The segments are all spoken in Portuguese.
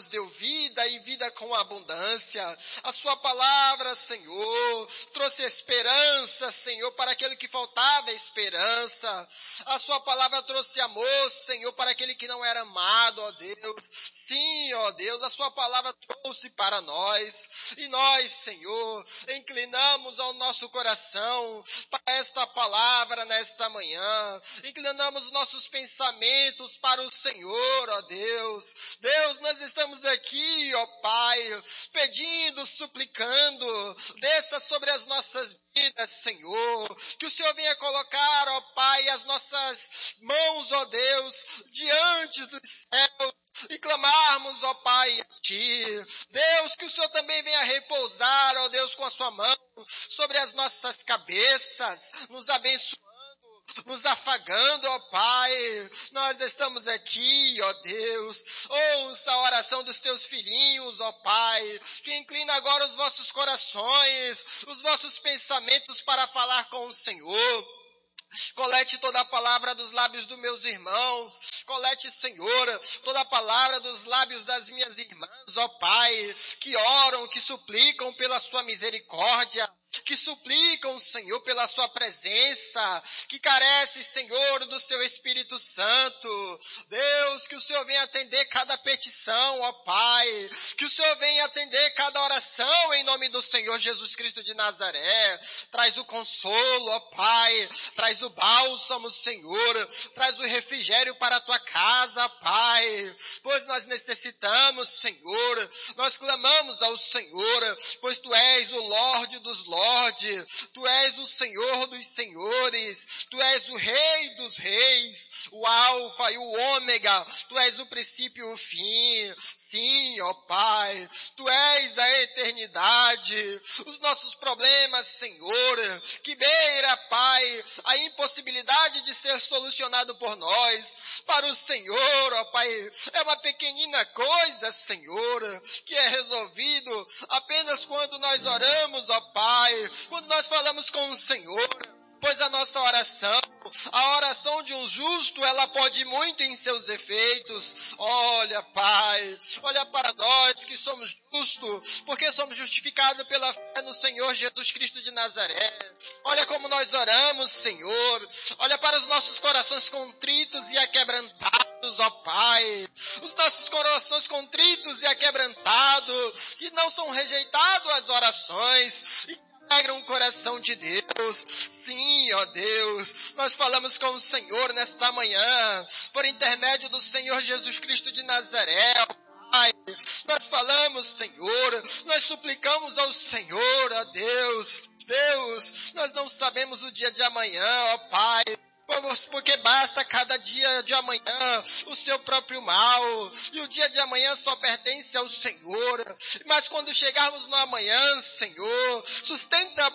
nos deu vida e vida com abundância. A sua palavra, Senhor, trouxe esperança, Senhor, para aquele que faltava esperança. A sua palavra trouxe amor, Senhor, para aquele que não era amado, ó Deus. Sim, ó Deus, a sua palavra trouxe para nós. E nós, Senhor, inclinamos ao nosso coração para esta palavra nesta manhã. Inclinamos nossos pensamentos para o Senhor, ó Deus. Deus, nós estamos aqui, ó Pai, pedindo, suplicando, desça sobre as nossas vidas, Senhor, que o Senhor venha colocar, ó Pai, as nossas mãos, ó Deus, diante dos céus, e clamarmos, ó Pai, a Ti. Deus, que o Senhor também venha repousar, ó Deus, com a sua mão sobre as nossas cabeças, nos abençoando, nos afagando, ó Pai. Nós estamos aqui, ó Deus. Ouça a oração dos teus filhinhos, ó Pai, que inclina agora os vossos corações, os vossos pensamentos para falar com o Senhor. Colete toda a palavra dos lábios dos meus irmãos. Colete, Senhor, toda a palavra dos lábios das minhas irmãs, ó Pai, que oram, que suplicam pela sua misericórdia, que suplicam, Senhor, pela sua presença, que carece, Senhor, do seu Espírito Santo. Deus, que o Senhor venha atender cada petição, ó Pai, que o Senhor venha atender cada oração em nome do Senhor Jesus Cristo de Nazaré. Traz o consolo, ó Pai, traz o bálsamo, Senhor, traz o refrigério para a tua casa, Pai, pois nós necessitamos, Senhor, nós clamamos ao Senhor, pois tu és o Lorde dos Lordes, tu és o Senhor dos Senhores, tu és o Rei dos Reis, o Alfa e o Ômega, tu és o princípio e o fim. Sim, ó Pai, tu és a eternidade. Os nossos problemas, Senhor, que beira, Pai, a impossibilidade de ser solucionado por nós, para o Senhor, ó Pai, é uma pequenina coisa, Senhor, que é resolvido apenas quando nós oramos, ó Pai, quando nós falamos com o Senhor, pois a nossa oração, a oração de um justo, ela pode muito em seus efeitos. Olha, Pai, olha para nós que somos justos, porque somos justificados pela fé no Senhor Jesus Cristo de Nazaré. Olha como nós oramos, Senhor. Olha para os nossos corações contritos e aquebrantados, ó Pai. Os nossos corações contritos e aquebrantados, que não são rejeitados as orações, e alegram o coração de Deus. Sim, ó Deus, nós falamos com o Senhor nesta manhã, por intermédio do Senhor Jesus Cristo de Nazaré, ó Pai. Nós falamos, Senhor, nós suplicamos ao Senhor, ó Deus. Deus, nós não sabemos o dia de amanhã, ó Pai, porque basta cada dia de amanhã o seu próprio mal, e o dia de amanhã só pertence ao Senhor. Mas quando chegarmos no amanhã, Senhor, sustenta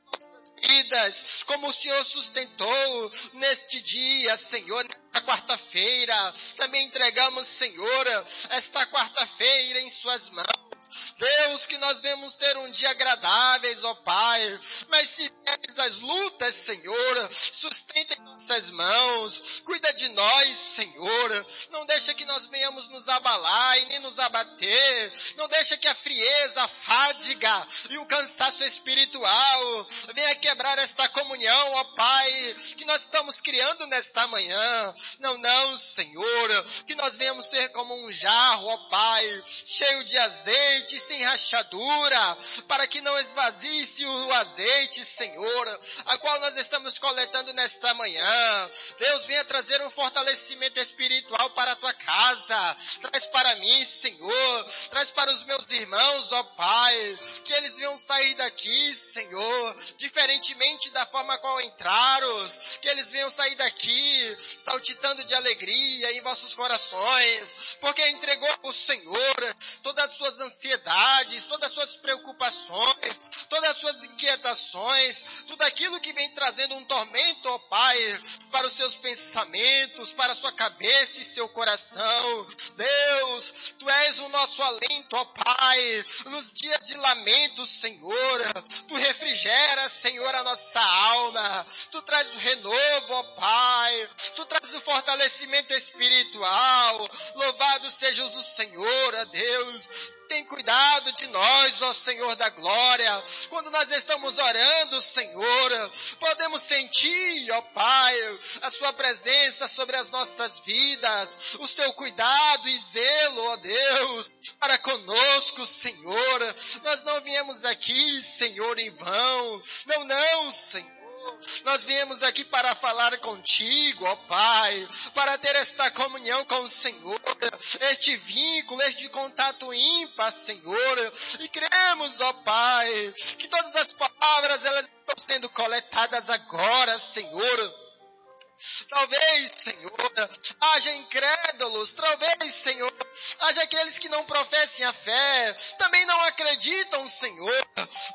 vidas, como o Senhor sustentou neste dia, Senhor, nesta quarta-feira. Também entregamos, Senhor, esta quarta-feira em suas mãos. Deus, que nós venhamos ter um dia agradáveis, ó Pai, mas se vierem as lutas, Senhor, sustenta em nossas mãos, cuida de nós, Senhor, não deixa que nós venhamos nos abalar e nem nos abater, não deixa que a frieza, a fadiga e o cansaço espiritual venha quebrar esta comunhão, ó Pai, que nós estamos criando nesta manhã. Não, Senhor, que nós venhamos ser como um jarro, ó Pai, cheio de azeite, sem rachadura, para que não esvazie-se o azeite, Senhor, a qual nós estamos coletando nesta manhã. Deus, venha trazer um fortalecimento espiritual para a tua casa. Traz para mim, Senhor, traz para os meus irmãos, ó Pai, que eles venham sair daqui, Senhor, diferentemente da forma qual entraram, que eles venham sair daqui saltitando de alegria em vossos corações, porque entregou ao Senhor todas as suas ansiedades, todas as suas preocupações, todas as suas inquietações, tudo aquilo que vem trazendo um tormento, ó Pai, para os seus pensamentos, para a sua cabeça e seu coração. Deus, Tu és o nosso nosso alento, ó Pai, nos dias de lamento, Senhor. Tu refrigeras, Senhor, a nossa alma. Tu traz o renovo, ó Pai. Tu traz o fortalecimento espiritual. Louvado seja o Senhor, ó Deus. Tem cuidado de nós, ó Senhor da glória. Quando nós estamos orando, Senhor, podemos sentir, ó Pai, a sua presença sobre as nossas vidas, o seu cuidado e zelo, ó Deus, para conosco, Senhor. Nós não viemos aqui, Senhor, em vão. Não, Senhor. Nós viemos aqui para falar contigo, ó Pai, para ter esta comunhão com o Senhor, este vínculo, este contato ímpar, Senhor, e cremos, ó Pai, que todas as palavras, elas estão sendo coletadas agora, Senhor. Talvez, Senhor, haja incrédulos, talvez, Senhor, haja aqueles que não professem a fé, também não acreditam, Senhor,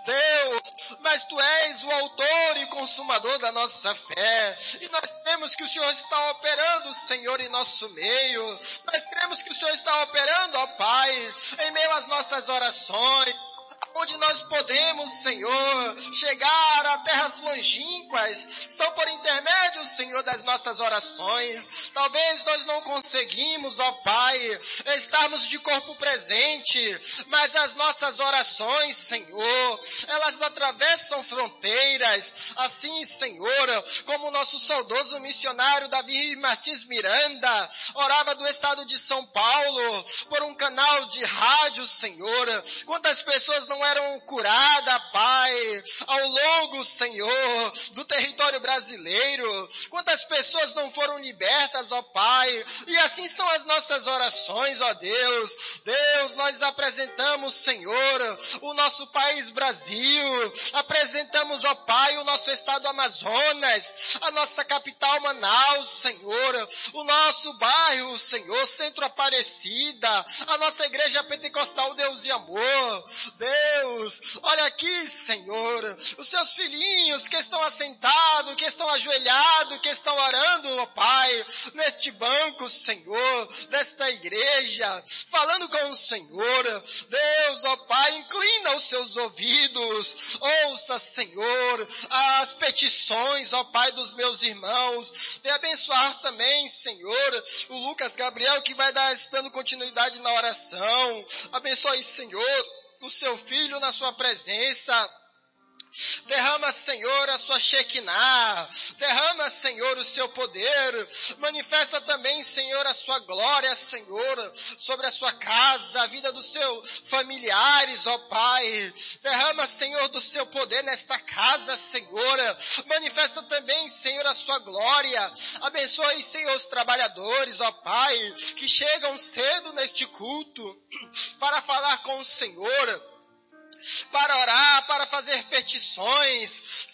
Deus, mas Tu és o autor e consumador da nossa fé, e nós cremos que o Senhor está operando, Senhor, em nosso meio, nós cremos que o Senhor está operando, ó Pai, em meio às nossas orações, onde nós podemos, Senhor, chegar a terras longínquas, são por intermédio, Senhor, das nossas orações. Talvez nós não conseguimos, ó Pai, estarmos de corpo presente, mas as nossas orações, Senhor, elas atravessam fronteiras. Assim, Senhor, como o nosso saudoso missionário Davi Martins Miranda orava do estado de São Paulo, por um canal de rádio, Senhor, quantas pessoas não eram curadas, Pai, ao longo, Senhor, do território brasileiro, quantas pessoas não foram libertas, ó Pai, e assim são as nossas orações, ó Deus. Deus, nós apresentamos, Senhor, o nosso país Brasil, apresentamos, ó Pai, o nosso estado Amazonas, a nossa capital Manaus, Senhor, o nosso bairro, Senhor, Centro Aparecida, a nossa igreja pentecostal Deus e Amor. Deus, olha aqui, Senhor, os seus filhinhos que estão assentados, que estão ajoelhados, que estão orando, ó Pai, neste banco, Senhor, desta igreja, falando com o Senhor. Deus, ó Pai, inclina os seus ouvidos, ouça, Senhor, as petições, ó Pai, dos meus irmãos, e abençoar também, Senhor, o Lucas Gabriel, que vai dando continuidade na oração. Abençoe, Senhor, o seu filho na sua presença. Derrama, Senhor, a sua Shekinah, derrama, Senhor, o seu poder, manifesta também, Senhor, a sua glória, Senhor, sobre a sua casa, a vida dos seus familiares, ó Pai, derrama, Senhor, do seu poder nesta casa, Senhor, manifesta também, Senhor, a sua glória, abençoe, Senhor, os trabalhadores, ó Pai, que chegam cedo neste culto, para falar com o Senhor, para orar, para fazer petições.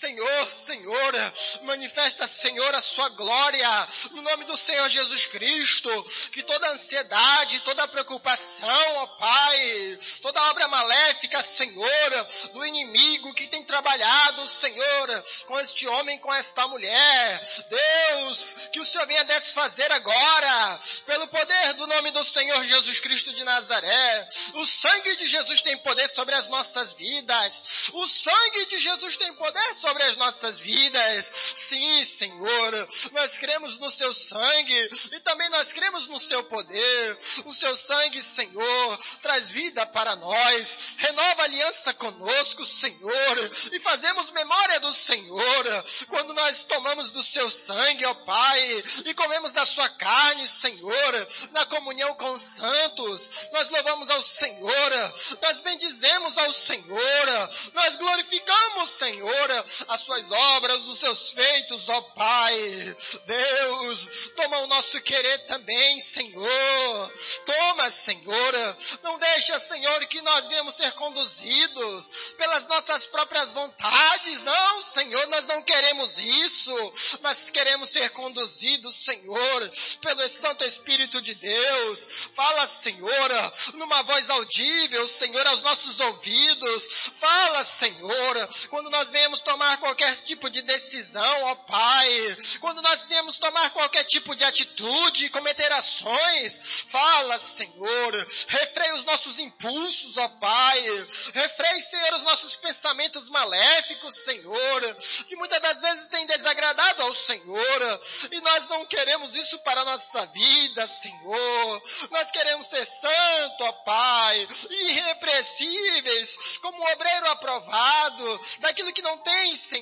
Senhor, manifesta, Senhor, a sua glória, no nome do Senhor Jesus Cristo, que toda ansiedade, toda preocupação, ó Pai, toda obra maléfica, Senhor, do inimigo que tem trabalhado, Senhor, com este homem, com esta mulher, Deus, que o Senhor venha desfazer agora, pelo poder do nome do Senhor Jesus Cristo de Nazaré. O sangue de Jesus tem poder sobre as nossas vidas. O sangue de Jesus tem poder sobre as nossas vidas. Sim, Senhor, nós cremos no seu sangue e também nós cremos no seu poder. O seu sangue, Senhor, traz vida para nós, renova a aliança conosco, Senhor, e fazemos memória do Senhor quando nós tomamos do seu sangue, ó Pai, e comemos da sua carne, Senhor, na comunhão com os santos. Nós louvamos ao Senhor, nós bendizemos ao Senhor, nós glorificamos, Senhor, as suas obras, os seus feitos, ó Pai. Deus, toma o nosso querer também, Senhor. Toma, Senhor, não deixa, Senhor, que nós venhamos ser conduzidos pelas nossas próprias vontades. Não, Senhor, nós não queremos isso, mas queremos ser conduzidos, Senhor, pelo Santo Espírito de Deus. Fala, Senhor, numa voz audível, Senhor, aos nossos ouvidos. Fala, Senhor, quando nós viemos tomar qualquer tipo de decisão, ó Pai, quando nós viemos tomar qualquer tipo de atitude, cometer ações, fala, Senhor, refreia os nossos impulsos, ó Pai. Refreie, Senhor, os nossos pensamentos maléficos, Senhor, que muitas das vezes têm desagradado ao Senhor, e nós não queremos isso para a nossa vida, Senhor. Nós queremos ser santos, ó Pai, irrepreensíveis, como um obreiro aprovado, daquilo que não tem, Senhor.